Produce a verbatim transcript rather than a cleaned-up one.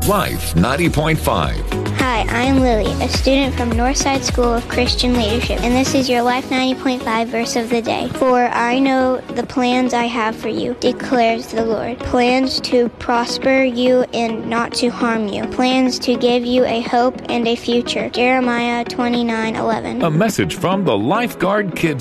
Life ninety point five. Hi, I'm Lily, a student from Northside School of Christian Leadership, and this is your Life ninety point five verse of the day. For I know the plans I have for you, declares the Lord. Plans to prosper you and not to harm you. Plans to give you a hope and a future. Jeremiah twenty-nine eleven. A message from the Lifeguard Kids